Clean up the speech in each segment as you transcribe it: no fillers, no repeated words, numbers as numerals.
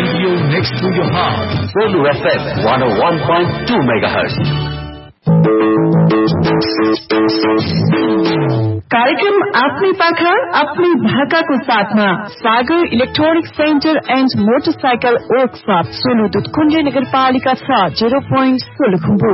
radio next to your heart. Zulu FM 101.2 MHz. कार्यक्रम आफ्नै पाखा आफ्नै भाकाको साथमा सागर electronic centre and motorcycle workshop Solu Dudhkund नगरपालिका 0.16 सोलुखुम्बु।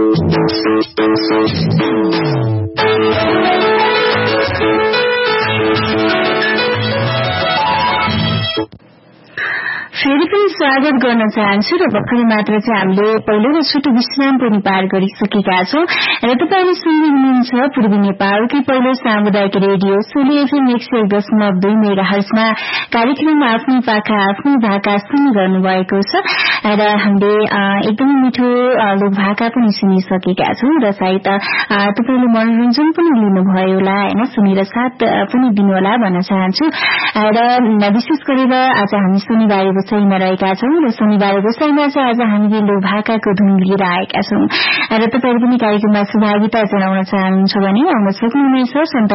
फेरि पनि स्वागत गर्न चाहन्छु र भर्खरै मात्र चाहिँ हामीले पहिलो र छोटो विश्राम पनि पार गरिसकेका छौं र तपाईले सुन्दै हुनुहुन्छ पूर्वी नेपालकै पहिलो सामुदायिक रेडियो सोलु एफएम 101.2 मेगाहर्जमा कार्यक्रम आफ्नै पाखा आफ्नै भाका सुनिरहनु भएको छ र हामीले एकदमै मिठो लोक भाका पनि सुनिसकेका छौं र सायद तपाईले मनोरञ्जन पनि लिनुभयो होला हैन, सुनेर साथ पनि दिनुहोला भन्न चाहन्छु र विशेष गरेर आज हामी शनिबार गोसाईमा रहेका छौं र शनिबार गोसाईमा चाहिँ आज हामीले लोक भाकाको धुन लिएर आएका छौं र तपाईहरु पनि कार्यक्रममा सहभागिता जनाउन चाहनुहुन्छ भने आउन सक्नुहुनेछ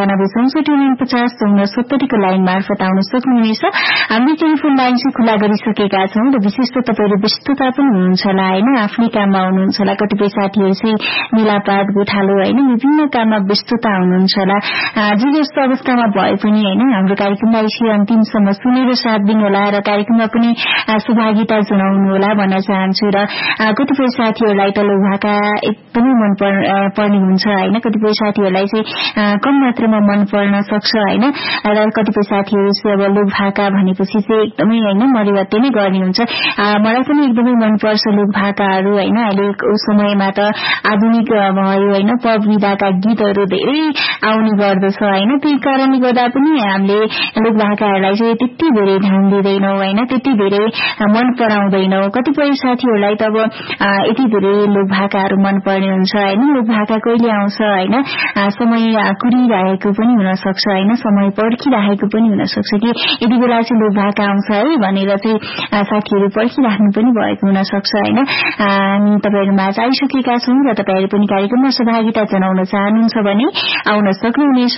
9764495070 को लाइन मार्फत आउन सक्नुहुनेछ। हामीले टेलिफोन लाइन चाहिँ खुला गरिसकेका छौं र विशेष त तपाईहरु व्यस्तता पनि हुनुहुन्छ होला हैन, आफ्नै काममा हुनुहुन्छ होला, कतिपय साथीहरु चाहिँ मेलापात गोठालो हैन विभिन्न काममा व्यस्तता हुनुहुन्छ होला। जे जस्तो अवस्थामा भए पनि हैन हाम्रो कार्यक्रमलाई चाहिँ अन्तिमसम्म सुनेर साथ दिनुहोला र कार्यक्रममा पनि सहभागिता जनाउनु होला भन्न चाहन्छु र कतिपय साथीहरुलाई त लोक भाका एकदमै मन पर्ने हुन्छ हैन, कतिपय साथीहरुलाई चाहिँ कम मात्रामा मन पर्न सक्छ हैन र कतिपय साथीहरु चाहिँ अब लोक भाका भनेपछि चाहिँ एकदमै हैन मरिवत्ते नै गर्ने हुन्छ। मलाई पनि एकदमै मन पर्छ लोक भाकाहरु हैन। अहिलेको समयमा त आधुनिक भयो हैन, पप विधाका गीतहरु धेरै आउने गर्दछ हैन, त्यही कारणले गर्दा पनि हामीले लोक भाकाहरुलाई चाहिँ त्यति धेरै ध्यान दिदैनौं हैन, त्यति धेरै मन पराउँदैनौं। कतिपय साथीहरुलाई त अब यति धेरै लोक भाकाहरु मन पर्ने हुन्छ हैन, लोक भाका कहिले आउँछ हैन, समय कुरिरहेको पनि हुन सक्छ हैन, समय पर्खिरहेको पनि हुन सक्छ कि यति बेला चाहिँ लोक भाका आउँछ है भनेर चाहिँ साथीहरु पर्खिराख्नु पनि भएको हुन सक्छ हैन। हामी तपाईहरुमा आइसकेका छौं र तपाईहरु पनि कार्यक्रममा सहभागिता जनाउन चाहनुहुन्छ भने आउन सक्नुहुनेछ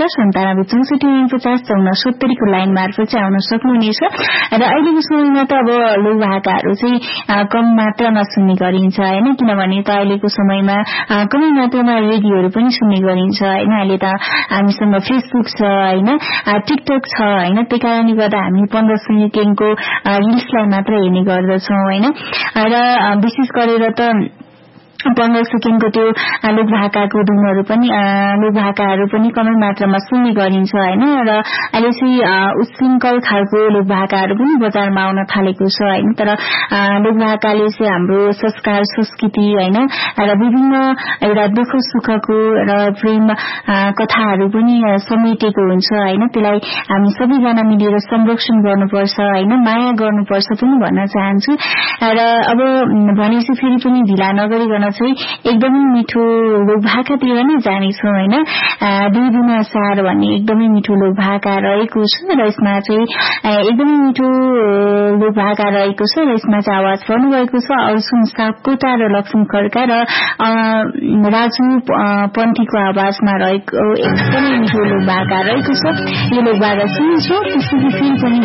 9764495070 को लाइन मार्फत चाहिँ आउन सक्नुहुनेछ र अहिलेको समयमा त अब लोक भाकाहरु चाहिँ कम मात्रामा सुन्ने गरिन्छ हैन, किनभने त अहिलेको समयमा कम मात्रामा रेडियोहरु पनि सुन्ने गरिन्छ हैन। अहिले त हामीसँग फेसबुक छ हैन, टिकटक छ हैन, त्यही कारणले गर्दा हामी 15 सेकेन्डको रिल्सलाई मात्र हेर्ने गर्दछौं हैन र विशेष गरेर त 15 सेकेन्डको त्यो लोक भाकाको धुनहरु पनि लोक भाकाहरु पनि कमै मात्रामा सुन्ने गरिन्छ हैन र अहिले चाहिँ उच्छृङ्खल खालको लोक भाकाहरु पनि बजारमा आउन थालेको छ हैन। तर लोक भाकाले चाहिँ हाम्रो संस्कार संस्कृति हैन र विभिन्न एउटा दुःख सुखको र प्रेम कथाहरु पनि समेटेको हुन्छ हैन, त्यसलाई हामी सबैजना मिलेर संरक्षण गर्नुपर्छ हैन, माया गर्नुपर्छ पनि भन्न चाहन्छु र अब भनेपछि फेरि पनि ढिला नगरिकन चाहिँ एकदमै मिठो लोक भाकातिर नै जानेछौं हैन। दुई दुना सार भन्ने एकदमै मिठो लोक भाका रहेको छ र यसमा चाहिँ एकदमै मिठो लोक भाका रहेको छ र यसमा चाहिँ आवाज गर्नुभएको छ अर्जुन सापकोटा र लक्ष्मी खड्का र राजु पन्थीको आवाजमा रहेको एकदमै मिठो लोक भाका रहेको छ। यो लोक भाका सुन्छौं त्यसपछि फेरि पनि